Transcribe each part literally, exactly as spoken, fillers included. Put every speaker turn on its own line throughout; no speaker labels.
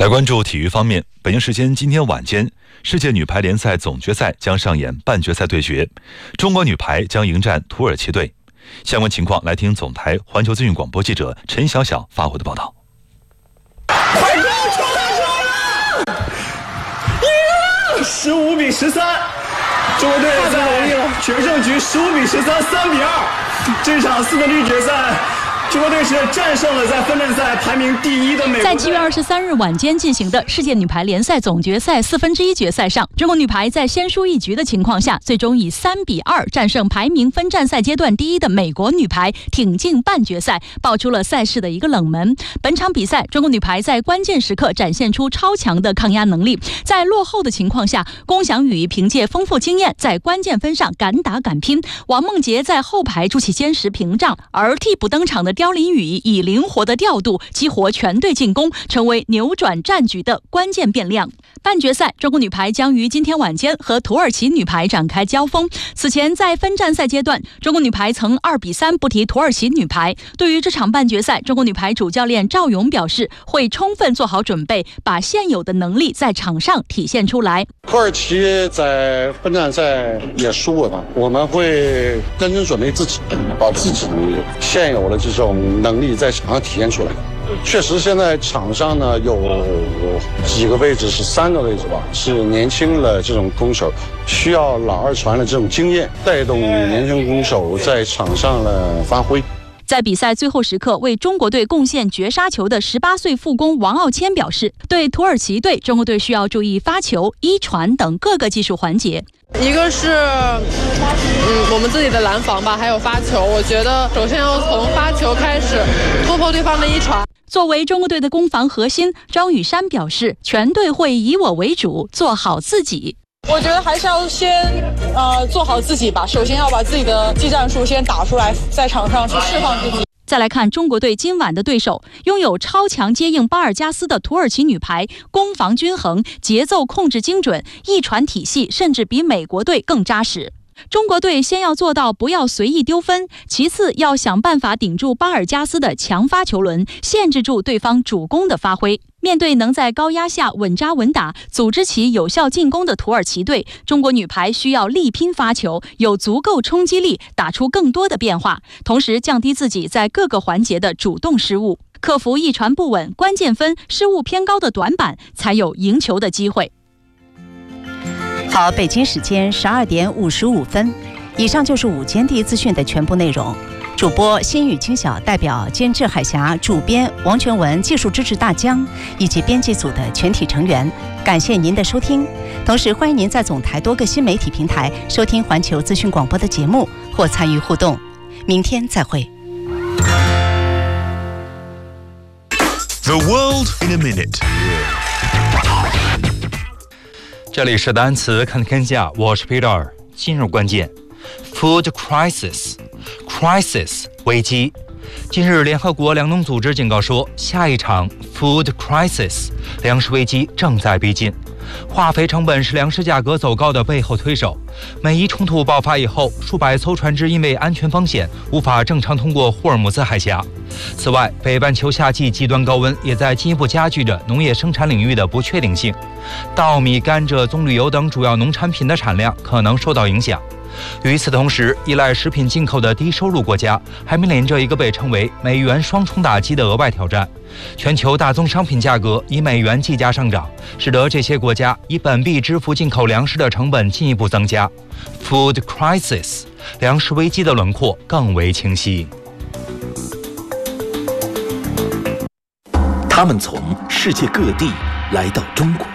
来关注体育方面，北京时间今天晚间，世界女排联赛总决赛将上演半决赛对决，中国女排将迎战土耳其队。相关情况来听总台环球资讯广播记者陈晓晓发回的报道。
快攻！球太准了！十五比十三，中国队在全胜局十五比十三，三比二。这场四分之一决赛，中国队是战胜了在分站赛排名第一的美国队。
在七月二十三日晚间进行的世界女排联赛总决赛四分之一决赛上，中国女排在先输一局的情况下，最终以三比二战胜排名分站赛阶段第一的美国女排，挺进半决赛，爆出了赛事的一个冷门。本场比赛，中国女排在关键时刻展现出超强的抗压能力，在落后的情况下，龚翔宇凭借丰富经验，在关键分上敢打敢拼，王梦洁在后排筑起坚实屏障，而替补登场的刁琳宇以灵活的调度激活全队进攻，成为扭转战局的关键变量。半决赛，中国女排将于今天晚间和土耳其女排展开交锋。此前在分站赛阶段，中国女排曾二比三不敌土耳其女排。对于这场半决赛，中国女排主教练赵勇表示，会充分做好准备，把现有的能力在场上体现出来。
土耳其在分站赛也输了，我们会认真准备自己，把自己现有的这种能力在场上体现出来。确实，现在场上呢有几个位置，是三个位置吧，是年轻的这种攻手，需要老二传的这种经验，带动年轻攻手在场上的发挥。
在比赛最后时刻为中国队贡献绝杀球的十八岁副攻王傲谦表示，对土耳其队，中国队需要注意发球、一传等各个技术环节。
一个是，嗯，我们自己的拦防吧，还有发球。我觉得首先要从发球开始，突破对方的一传。
作为中国队的攻防核心，张雨珊表示，全队会以我为主，做好自己。
我觉得还是要先呃做好自己吧，首先要把自己的技战术先打出来，在场上去释放自己。
再来看中国队今晚的对手，拥有超强接应巴尔加斯的土耳其女排，攻防均衡，节奏控制精准，一传体系甚至比美国队更扎实。中国队先要做到不要随意丢分，其次要想办法顶住巴尔加斯的强发球轮，限制住对方主攻的发挥。面对能在高压下稳扎稳打，组织起有效进攻的土耳其队，中国女排需要力拼发球，有足够冲击力，打出更多的变化，同时降低自己在各个环节的主动失误，克服一传不稳、关键分失误偏高的短板，才有赢球的机会。
好，北京时间十二点五十五分，以上就是午间第一资讯的全部内容。主播心语清晓代表监制海峡、主编王全文、技术支持大江以及编辑组的全体成员，感谢您的收听。同时，欢迎您在总台多个新媒体平台收听环球资讯广播的节目或参与互动。明天再会。
The world in a minute。
这里是单词看天下，我是 Peter。今日关键 ：Food crisis， crisis 危机。近日，联合国粮农组织警告说，下一场 food crisis 粮食危机正在逼近。化肥成本是粮食价格走高的背后推手。美伊冲突爆发以后，数百艘船只因为安全风险无法正常通过霍尔木兹海峡。此外，北半球夏季极端高温也在进一步加剧着农业生产领域的不确定性。稻米、甘蔗、棕榈油等主要农产品的产量可能受到影响。与此同时，依赖食品进口的低收入国家还面临着一个被称为美元双重打击的额外挑战。全球大宗商品价格以美元计价上涨，使得这些国家以本币支付进口粮食的成本进一步增加。Food crisis， 粮食危机的轮廓更为清晰。
他们从世界各地来到中国。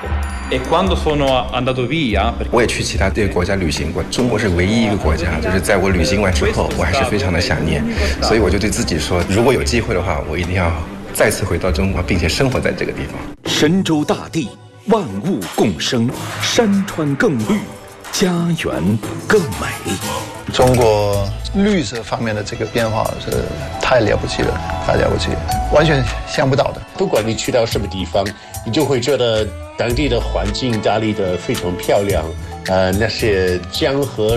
我也去其他这个国家旅行过，中国是唯一一个国家，就是在我旅行完之后，我还是非常的想念，所以我就对自己说，如果有机会的话，我一定要再次回到中国，并且生活在这个地方。
神州大地，万物共生，山川更绿，家园更美。
中国绿色方面的这个变化是太了不起了，太了不起了，完全想不到的。
不管你去到什么地方，你就会觉得当地的环境打理得非常漂亮，呃，那些江河